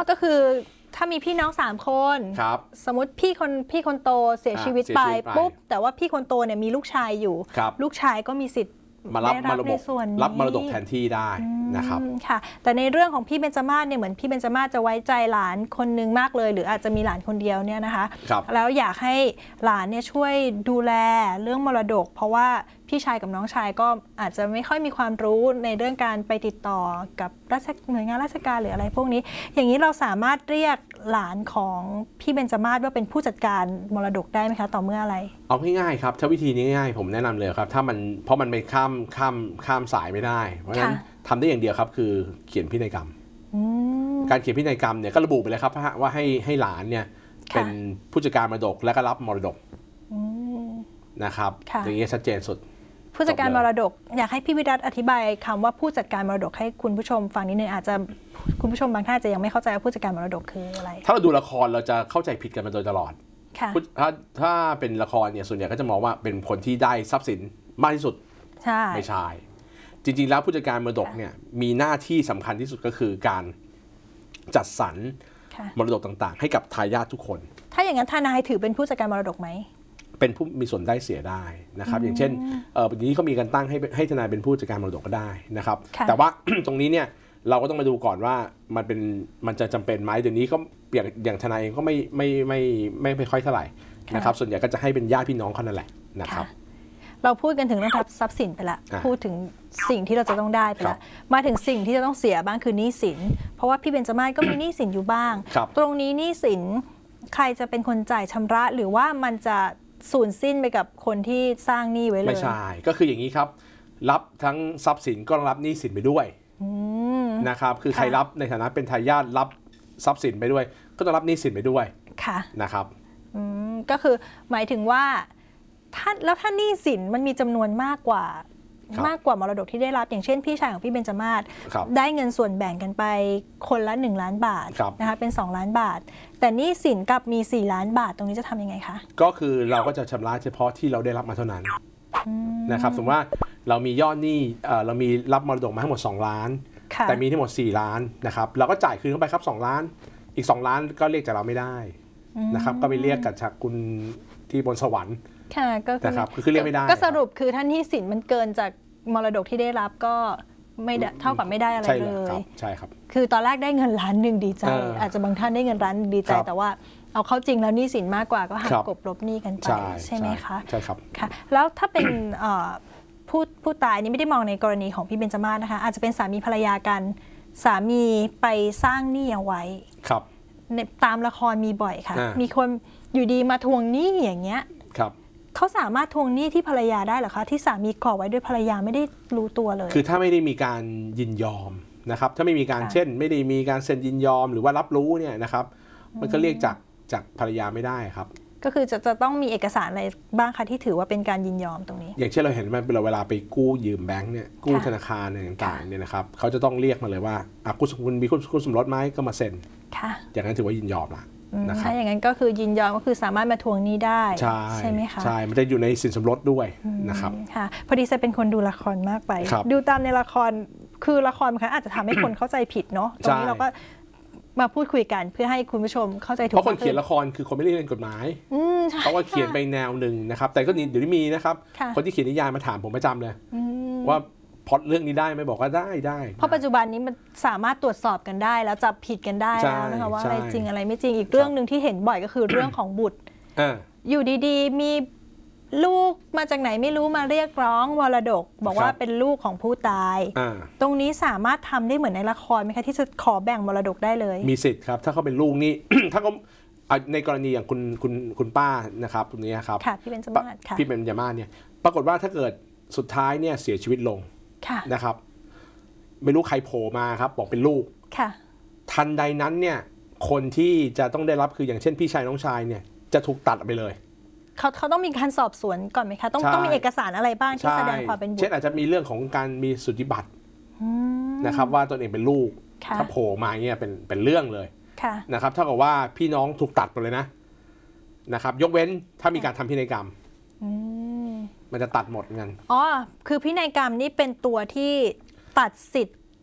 ก็คือถ้ามีพี่น้อง3 คนสมมติพี่คนโตเสียชีวิตไปปุ๊บแต่ว่าพี่คนโตเนี่ยมีลูกชายอยู่ลูกชายก็มีสิทธิ์มารับมรดกแทนที่ได้นะครับค่ะแต่ในเรื่องของพี่เบญจมาศเนี่ยเหมือนพี่เบญจมาศจะไว้ใจหลานคนนึงมากเลยหรืออาจจะมีหลานคนเดียวเนี่ยนะคะแล้วอยากให้หลานเนี่ยช่วยดูแลเรื่องมรดกเพราะว่าพี่ชายกับน้องชายก็อาจจะไม่ค่อยมีความรู้ในเรื่องการไปติดต่อกับหน่วยงานราชการหรืออะไรพวกนี้อย่างนี้เราสามารถเรียกหลานของพี่เบญจมาศว่าเป็นผู้จัดการมรดกได้ไหมคะต่อเมื่ออะไรเอาง่ายๆครับถ้าวิธีนี้ง่ายผมแนะนำเลยครับถ้ามันเพราะมันไปข้ามสายไม่ได้เพราะฉะนั้นทำได้อย่างเดียวครับคือเขียนพินัยกรรมการเขียนพินัยกรรมเนี่ยก็ระบุไปเลยครับว่าให้หลานเนี่ยเป็นผู้จัดการมรดกและก็รับมรดกนะครับอย่างนี้ชัดเจนสุดผู้จัดการมรดกอยากให้พี่วิรัตอธิบายคำว่าผู้จัดการมรดกให้คุณผู้ชมฟังนิดนึงอาจจะคุณผู้ชมบางท่านจะยังไม่เข้าใจว่าผู้จัดการมรดกคืออะไรถ้าเราดูละครเราจะเข้าใจผิดกันมาโดยตลอดถ้าเป็นละครเนี่ยส่วนใหญ่ก็จะมองว่าเป็นคนที่ได้ทรัพย์สินมากที่สุดไม่ใช่จริงๆแล้วผู้จัดการมรดกเนี่ยมีหน้าที่สำคัญที่สุดก็คือการจัดสรรมรดกต่างๆให้กับทายาททุกคนถ้าอย่างนั้นทนายถือเป็นผู้จัดการมรดกไหมเป็นผู้มีส่วนได้เสียได้นะครับอย่างเช่นวันนี้เขามีการตั้งให้ทนายเป็นผู้จัดการมรดกก็ได้นะครับแต่ว่า ตรงนี้เนี่ยเราก็ต้องมาดูก่อนว่ามันจะจำเป็นไหมเดี๋ยวนี้ก็เปลี่ยนอย่างทนายเองก็ไม่ค่อยเท่าไหร่นะครับส่วนใหญ่ก็จะให้เป็นญาติพี่น้องเขานั่นแหละนะครับเราพูดกันถึงเรื่องทรัพย์สินไปละพูดถึงสิ่งที่เราจะต้องได้ไปละมาถึงสิ่งที่จะต้องเสียบ้างคือหนี้สินเพราะว่าพี่เบญจมาศก็มีหนี้สินอยู่บ้างตรงนี้หนี้สินใครจะเป็นคนจ่ายชำระหรือว่ามันจะสูญสิ้นไปกับคนที่สร้างหนี้ไว้เลยไม่ใช่ก็คืออย่างนี้ครับรับทั้งทรัพย์สินก็รับหนี้สินไปด้วยนะครับคือใครรับในฐานะเป็นทายาทรับทรัพย์สินไปด้วยก็ต้องรับหนี้สินไปด้วยนะครับก็คือหมายถึงว่าถ้าหนี้สินมันมีจำนวนมากกว่ามรดกที่ได้รับอย่างเช่นพี่ชายของพี่เบญจมาศได้เงินส่วนแบ่งกันไปคนละ1 ล้านบาทนะคะเป็น2 ล้านบาทแต่หนี้สินกับมี4 ล้านบาทตรงนี้จะทำยังไงคะก็คือเราก็จะชำระเฉพาะที่เราได้รับมาเท่านั้นนะครับสมมติว่าเรามียอดหนี้เรามีรับมรดกมาทั้งหมด2 ล้านแต่มีทั้งหมด4 ล้านนะครับเราก็จ่ายคืนเข้าไปครับ2 ล้านอีก2 ล้านก็เรียกจากเราไม่ได้นะครับก็ไปเรียกกับคุณที่บนสวรรค์ค่ะก็คือเรียกไม่ได้ก็สรุปคือท่านหนี้สินมันเกินจากมรดกที่ได้รับก็ไม่เท่ากับไม่ได้อะไรเลยใช่ครับคือตอนแรกได้เงิน1 ล้านดีใจอาจจะบางท่านได้เงิน1 ล้านดีใจแต่ว่าเอาเข้าจริงแล้วหนี้สินมากกว่าก็หักกบลบหนี้กันไปใช่ไหมคะใช่ครับค่ะแล้วถ้าเป็นผู้ตายนี่ไม่ได้มองในกรณีของพี่เบญจมาศนะคะอาจจะเป็นสามีภรรยากันสามีไปสร้างหนี้เอาไว้ครับตามละครมีบ่อยค่ะมีคนอยู่ดีมาทวงหนี้อย่างเงี้ยเขาสามารถทวงหนี้ที่ภรรยาได้หรอคะที่สามีก่อไว้ด้วยภรรยาไม่ได้รู้ตัวเลยคือถ้าไม่ได้มีการยินยอมนะครับถ้าไม่มีการเช่นไม่ได้มีการเซ็นยินยอมหรือว่ารับรู้เนี่ยนะครับมันก็เรียกจากภรรยาไม่ได้ครับก็คือจะต้องมีเอกสารอะไรบ้างคะที่ถือว่าเป็นการยินยอมตรงนี้อย่างเช่นเราเห็นมันเวลาไปกู้ยืมแบงค์เนี่ยกู้ธนาคารต่างๆเนี่ยนะครับเขาจะต้องเรียกมาเลยว่าคุณมีคุณสมรสไหมก็มาเซ็นอย่างนั้นถือว่ายินยอมละถ้าอย่างนั้นก็คือยินยอมก็คือสามารถมาทวงหนี้ได้ใช่ไหมคะใช่มันจะอยู่ในสินสมรสด้วยนะครับค่ะพอดีจะเป็นคนดูละครมากไปดูตามในละครคือละครมันอาจจะทำให้คนเข้าใจผิดเนาะตรงนี้เราก็มาพูดคุยกันเพื่อให้คุณผู้ชมเข้าใจถูกเพราะคนเขียนละครคือคนไม่ได้เรียนกฎหมายเขาก็เขียนไปแนวหนึ่งนะครับแต่ก็เดี๋ยวนี้มีนะครับคนที่เขียนนิยายมาถามผมประจำเลยว่าพอดเรื่องนี้ได้ไหมบอกว่าได้เพราะปัจจุบันนี้มันสามารถตรวจสอบกันได้แล้วจับผิดกันได้แล้วนะคะว่าอะไรจริงอะไรไม่จริงอีกเรื่องหนึ่งที่เห็นบ่อยก็คือเรื่องของบุตรอยู่ดีๆมีลูกมาจากไหนไม่รู้มาเรียกร้องมรดกบอกว่าเป็นลูกของผู้ตายตรงนี้สามารถทำได้เหมือนในละครไหมคะที่จะขอแบ่งมรดกได้เลยมีสิทธิ์ครับถ้าเขาเป็นลูกนี่ ถ้าเขาในกรณีอย่างคุณป้านะครับตรงนี้ครับพี่เบญจมาศพี่เบญจมาศเนี่ยปรากฏว่าถ้าเกิดสุดท้ายเนี่ยเสียชีวิตลงนะครับไม่รู้ใครโผล่มาครับบอกเป็นลูกทันใดนั้นเนี่ยคนที่จะต้องได้รับคืออย่างเช่นพี่ชายน้องชายเนี่ยจะถูกตัดไปเลยเขาต้องมีการสอบสวนก่อนไหมคะต้องมีเอกสารอะไรบ้างที่แสดงความเป็นบุตรเช่นอาจจะมีเรื่องของการมีสุติบัตรนะครับว่าตนเองเป็นลูกถ้าโผล่มาเนี่ยเป็นเรื่องเลยนะครับเท่ากับว่าพี่น้องถูกตัดไปเลยนะครับยกเว้นถ้ามีการทำพินัยกรรมมันจะตัดหมดเงินคือพินัยกรรมนี่เป็นตัวที่ตัดสิทธิ์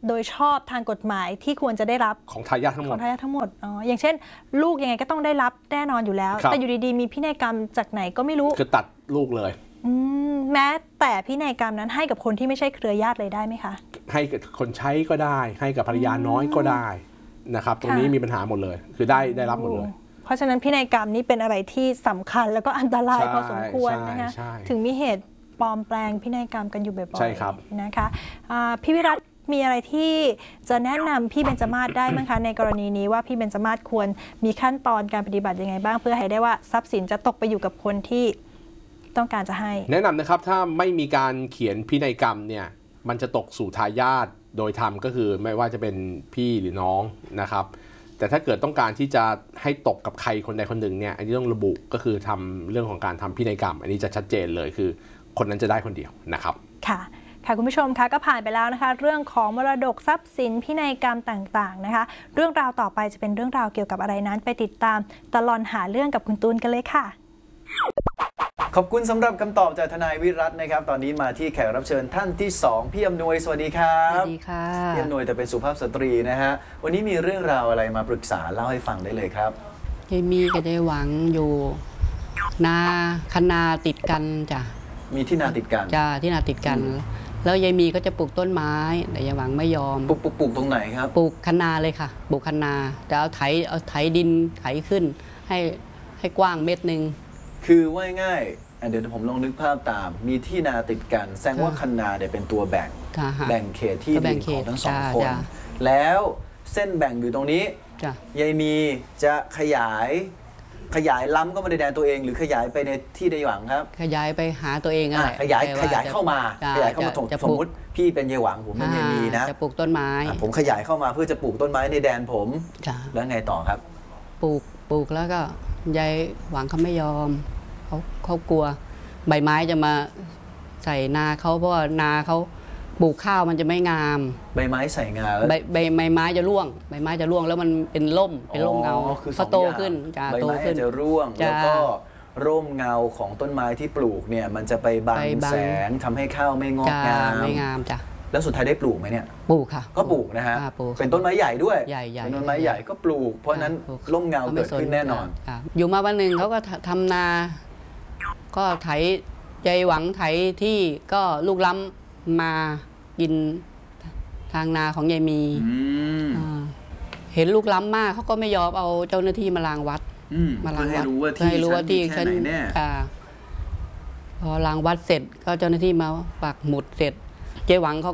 โดยชอบทางกฎหมายที่ควรจะได้รับของทายาททั้งหมดอย่างเช่นลูกยังไงก็ต้องได้รับแน่นอนอยู่แล้วแต่อยู่ดีๆมีพินัยกรรมจากไหนก็ไม่รู้คือตัดลูกเลยแม้แต่พินัยกรรมนั้นให้กับคนที่ไม่ใช่เครือญาติเลยได้ไหมคะให้กับคนใช้ก็ได้ให้กับภรรยาน้อยก็ได้นะครับตรงนี้มีปัญหาหมดเลยคือได้รับหมดเลยเพราะฉะนั้นพินัยกรรมนี้เป็นอะไรที่สำคัญแล้วก็อันตรายพอสมควรนะคะถึงมีเหตุปลอมแปลงพินัยกรรมกันอยู่บ่อยๆนะคะพี่วิรัตมีอะไรที่จะแนะนำพี่เบญจมาศได้ไหมคะในกรณีนี้ว่าพี่เบญจมาศควรมีขั้นตอนการปฏิบัติยังไงบ้างเพื่อให้ได้ว่าทรัพย์สินจะตกไปอยู่กับคนที่ต้องการจะให้แนะนำนะครับถ้าไม่มีการเขียนพินัยกรรมเนี่ยมันจะตกสู่ทายาทโดยธรรมก็คือไม่ว่าจะเป็นพี่หรือน้องนะครับแต่ถ้าเกิดต้องการที่จะให้ตกกับใครคนใดคนหนึ่งเนี่ยอันนี้ต้องระบุก็คือทำเรื่องของการทำพินัยกรรมอันนี้จะชัดเจนเลยคือคนนั้นจะได้คนเดียวนะครับค่ะคุณผู้ชมคะก็ผ่านไปแล้วนะคะเรื่องของมรดกทรัพย์สินพินัยกรรมต่างๆนะคะเรื่องราวต่อไปจะเป็นเรื่องราวเกี่ยวกับอะไรนั้นไปติดตามตลอดหาเรื่องกับคุณตูนกันเลยค่ะขอบคุณสำหรับคำตอบจากทนายวิรัตนะครับตอนนี้มาที่แขกรับเชิญท่านที่2พี่อำนวยสวัสดีครับสวัสดีค่ะพี่อำนวยแต่เป็นสุภาพสตรีนะฮะวันนี้มีเรื่องราวอะไรมาปรึกษาเล่าให้ฟังได้เลยครับยายมีกับยายหวังอยู่นาคนาติดกันจ้ะมีที่นาติดกันจ้ะที่นาติดกันแล้วยายมีก็จะปลูกต้นไม้แต่ยายหวังไม่ยอมปลูกตรงไหนครับปลูกคะนาเลยค่ะปลูกคะนาจะเอาไถดินไถขึ้นให้กว้างเม็ดนึงคือว่าง่ายเดี๋ยวผมลองนึกภาพตามมีที่นาติดกันแสดงว่าคะนาเนี่ยเป็นตัวแบ่งเขตที่ดินของทั้งสองคนแล้วเส้นแบ่งอยู่ตรงนี้ยายมีจะขยายล้ำก็มาในแดนตัวเองหรือขยายไปในที่ใดหวังครับขยายไปหาตัวเองอะไรขยายเข้ามาสมมติพี่เป็นยายหวังผมเป็นยายมีนะจะปลูกต้นไม้ผมขยายเข้ามาเพื่อจะปลูกต้นไม้ในแดนผมแล้วไงต่อครับปลูกแล้วก็ยายหวังเขาไม่ยอมเขากลัวใบไม้จะมาใส่นาเขาเพราะว่านาเขาปลูกข้าวมันจะไม่งามใบไม้ใส่งาแล้วใบไม้จะร่วงใบไม้จะร่วงแล้วมันเป็นร่มเงาเขาโตขึ้นใบไม้จะร่วงแล้วก็ร่มเงาของต้นไม้ที่ปลูกเนี่ยมันจะไปบังแสงทำให้ข้าวไม่งอกงามจ้ะแล้วสุดท้ายได้ปลูกไหมเนี่ยปลูกค่ะก็ปลูกนะฮะเป็นต้นไม้ใหญ่ด้วยเป็นต้นไม้ใหญ่ก็ปลูกเพราะนั้นร่มเงาเกิดขึ้นแน่นอนอยู่มาวันหนึ่งเขาก็ทำนาก็ไถยายหวังไถที่ก็ลูกล้ำมากินทางนาของยายมีเห็นลูกล้ำมากเขาก็ไม่ยอมเอาเจ้าหน้าที่มาล้างวัดให้รู้ว่าที่ฉันแน่พอล้างวัดเสร็จก็เจ้าหน้าที่มาปักหมุดเสร็จยายหวัง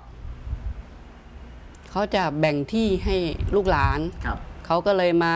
เขาจะแบ่งที่ให้ลูกหลานเขาก็เลยมา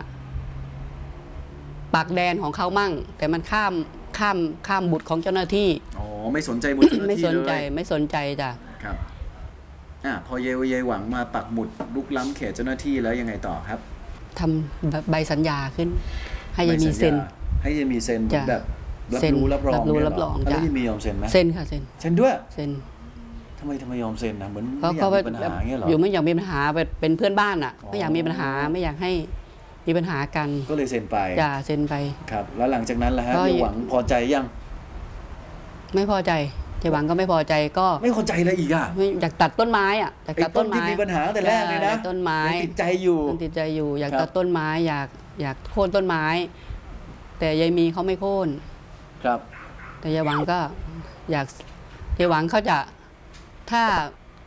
ปักแดนของเขามั่งแต่มันข้ามบุตรของเจ้าหน้าที่ไม่สนใจบุตรเจ้าหน้าที่เลยไม่สนใจจ้ะครับพอยายหวังมาปักหมุดลุกล้ำเขตเจ้าหน้าที่แล้วยังไงต่อครับทำใบสัญญาขึ้นให้ยายมีเซ็นแบบรับรองแล้วยายมียอมเซ็นไหมเซ็นค่ะเซ็นด้วยเซ็นทำไมยอมเซ็นนะเหมือนไม่อยากมีปัญหาเงี้ยหรออยู่ไม่อยากมีปัญหาเป็นเพื่อนบ้านอ่ะไม่อยากมีปัญหาไม่อยากให้มีปัญหากันก็เลยเซ็นไปเซ็นไปครับแล้วหลังจากนั้นล่ะฮะยายหวังพอใจยังไม่พอใจยายหวังก็ไม่พอใจก็ไม่พอใจเลยอีกอยากตัดต้นไม้อยากตัดต้นไม้ที่มีปัญหาแต่แรกเลยนะต้นไม้ติดใจอยู่อยากตัดต้นไม้อยากโค่นต้นไม้แต่ยายมีเขาไม่โค่นครับแต่ยายหวังก็ยายหวังเขาจะถ้า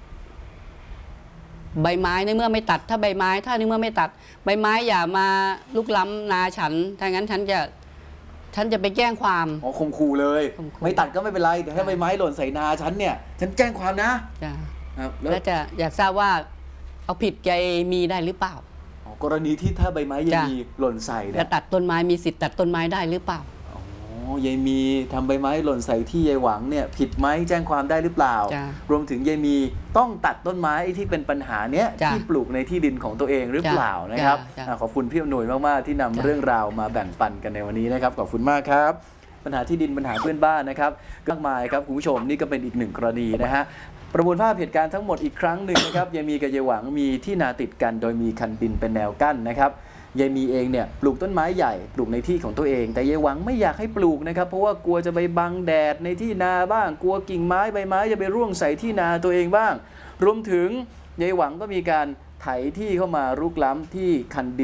ใบไม้ในเมื่อไม่ตัดถ้าในเมื่อไม่ตัดใบไม้อย่ามาลุกล้ำนาฉันถ้างั้นฉันจะไปแจ้งความข่มขู่เลยไม่ตัดก็ไม่เป็นไรแต่ถ้าใบไม้หล่นใส่นาฉันเนี่ยฉันแจ้งความนะแล้วจะอยากทราบว่าเอาผิดยายมีได้หรือเปล่ากรณีที่ถ้าใบไม้ยายมีหล่นใส่เนี่ยจะตัดต้นไม้มีสิทธิ์ตัดต้นไม้ได้หรือเปล่าอ๋อยายมีทำใบไม้หล่นใส่ที่ยายหวังเนี่ยผิดไหมแจ้งความได้หรือเปล่ารวมถึงยายมีต้องตัดต้นไม้ที่เป็นปัญหาเนี้ยที่ปลูกในที่ดินของตัวเองหรือเปล่านะครับขอบคุณพี่อำนวยมากๆที่นำเรื่องราวมาแบ่งปันกันในวันนี้นะครับขอบคุณมากครับปัญหาที่ดินปัญหาเพื่อนบ้านนะครับมากมายครับคุณผู้ชมนี่ก็เป็นอีกหนึ่งกรณีนะฮะประมวลภาพเหตุการณ์ทั้งหมดอีกครั้งหนึ่งนะครับยายมีกับยายหวังมีที่นาติดกันโดยมีคันดินเป็นแนวกั้นนะครับยายมีเองเนี่ยปลูกต้นไม้ใหญ่ปลูกในที่ของตัวเองแต่ยายหวังไม่อยากให้ปลูกนะครับเพราะว่ากลัวจะไปบังแดดในที่นาบ้างกลัวกิ่งไม้ใบไม้จะไปร่วงใส่ที่นาตัวเองบ้างรวมถึงยายหวังก็มีการไถที่เข้ามารุกล้ำที่คันดิน